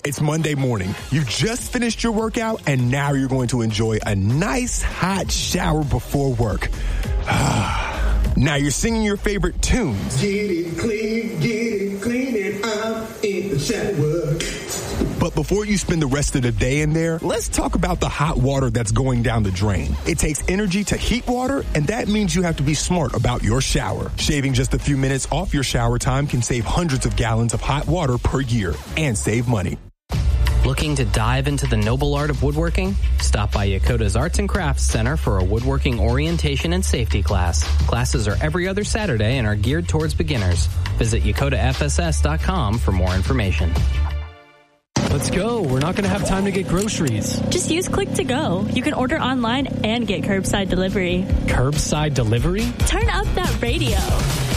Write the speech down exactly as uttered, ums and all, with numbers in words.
It's Monday morning. You just finished your workout, and now you're going to enjoy a nice hot shower before work. Now you're singing your favorite tunes. Get it clean, get it clean, and I'm in the shower. But before you spend the rest of the day in there, let's talk about the hot water that's going down the drain. It takes energy to heat water, and that means you have to be smart about your shower. Shaving just a few minutes off your shower time can save hundreds of gallons of hot water per year and save money. Looking to dive into the noble art of woodworking? Stop by Yakota's Arts and Crafts Center for a woodworking orientation and safety class. Classes are every other Saturday and are geared towards beginners. Visit yakota f s s dot com for more information. Let's go. We're not going to have time to get groceries. Just use Click to Go. You can order online and get curbside delivery. Curbside delivery? Turn up that radio.